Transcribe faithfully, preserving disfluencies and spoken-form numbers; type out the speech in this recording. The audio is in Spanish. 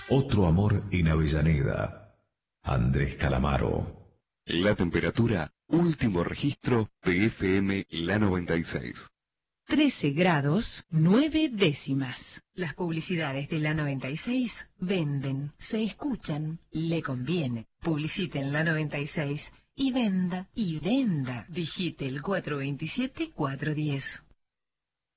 Otro amor en Avellaneda. Andrés Calamaro. La temperatura, último registro de F M La noventa y seis. trece grados, nueve décimas. Las publicidades de La noventa y seis venden, se escuchan, le conviene. Publicite en La noventa y seis y venda, y venda. Digite el cuatro dos siete, cuatro uno cero.